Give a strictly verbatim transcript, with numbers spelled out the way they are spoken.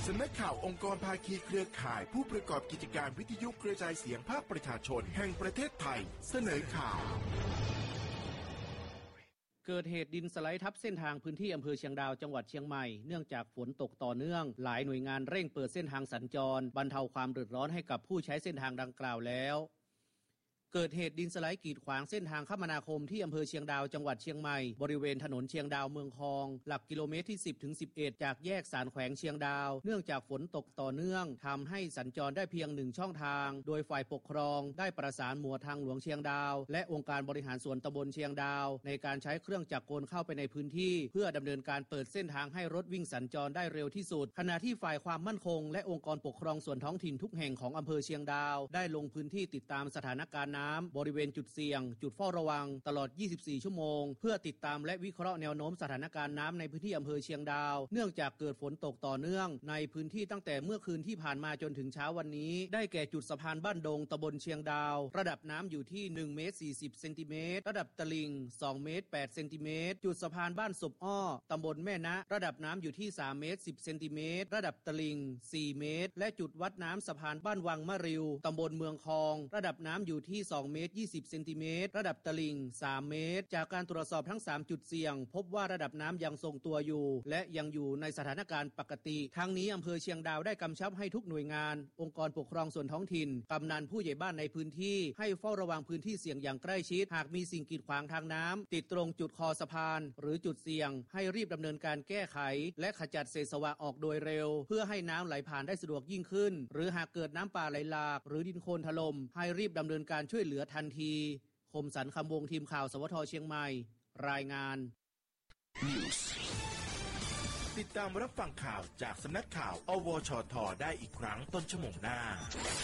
สำนักข่าวองค์กรภาคีเครือข่ายผู้ประกอบกิจการวิทยุกระจายเสียงภาคประชาชนแห่งประเทศไทยเสนอข่าวเกิดเหตุดินสไลด์ทับเส้นทางพื้นที่อำเภอเชียงดาวจังหวัดเชียงใหม่เนื่องจากฝนตกต่อเนื่องหลายหน่วยงานเร่งเปิดเส้นทางสัญจรบรรเทาความเดือดร้อนให้กับผู้ใช้เส้นทางดังกล่าวแล้วเกิดเหตุดินสไลด์กีดขวางเส้นทางคมนาคมที่อำเภอเชียงดาวจังหวัดเชียงใหม่บริเวณถนนเชียงดาวเมืองคองหลักกิโลเมตรที่ สิบถึงสิบเอ็ด จากแยกสารแขวงเชียงดาวเนื่องจากฝนตกต่อเนื่องทำให้สัญจรได้เพียงหนึ่งช่องทางโดยฝ่ายปกครองได้ประสานหมวดทางหลวงเชียงดาวและองค์การบริหารส่วนตำบลเชียงดาวในการใช้เครื่องจักรกลเข้าไปในพื้นที่เพื่อดำเนินการเปิดเส้นทางให้รถวิ่งสัญจรได้เร็วที่สุดขณะที่ฝ่ายความมั่นคงและองค์กรปกครองส่วนท้องถิ่นทุกแห่งของอำเภอเชียงดาวได้ลงพื้นที่ติดตามสถานการณ์น้ำบริเวณจุดเสี่ยงจุดเฝ้าระวังตลอดยี่สิบสี่ชั่วโมงเพื่อติดตามและวิเคราะห์แนวโน้มสถานการณ์น้ำในพื้นที่อำเภอเชียงดาวเนื่องจากเกิดฝนตกต่อเนื่องในพื้นที่ตั้งแต่เมื่อคืนที่ผ่านมาจนถึงเช้าวันนี้ได้แก่จุดสะพานบ้านดงตำบลเชียงดาวระดับน้ำอยู่ที่หนึ่งเมตรสี่สิบเซนติเมตรระดับตลิ่งสองเมตรแปดเซนติเมตรจุดสะพานบ้านศพอ้อตำบลแม่นะระดับน้ำอยู่ที่สามเมตรสิบเซนติเมตรระดับตลิ่งสี่เมตรและจุดวัดน้ำสะพานบ้านวังมะริวตำบลเมืองคองระดับน้ำอยู่ที่สองเมตรยี่สิบเซนติเมตรระดับตลิ่งสามเมตรจากการตรวจสอบทั้งสามจุดเสี่ยงพบว่าระดับน้ำยังทรงตัวอยู่และยังอยู่ในสถานการณ์ปกติทั้งนี้อำเภอเชียงดาวได้กำชับให้ทุกหน่วยงานองค์กรปกครองส่วนท้องถิ่นกำนันผู้ใหญ่บ้านในพื้นที่ให้เฝ้าระวังพื้นที่เสี่ยงอย่างใกล้ชิดหากมีสิ่งกีดขวางทางน้ำติดตรงจุดคอสะพานหรือจุดเสี่ยงให้รีบดำเนินการแก้ไขและขจัดเศษสวะออกโดยเร็วเพื่อให้น้ำไหลผ่านได้สะดวกยิ่งขึ้นหรือหากเกิดน้ำป่าไหลหลากหรือดินโคลนถล่มให้รีบดำเนินการช่วยเหลือทันทีคมสันคำวงทีมข่าวสวทเชียงใหม่รายงานติดตามรับฟังข่าวจากสำนักข่าวอวชทได้อีกครั้งต้นชั่วโมงหน้า